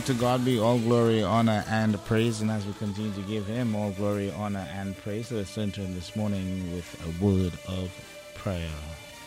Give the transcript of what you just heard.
to God be all glory, honor, and praise. And as we continue to give Him all glory, honor, and praise, let's enter this morning with a word of prayer.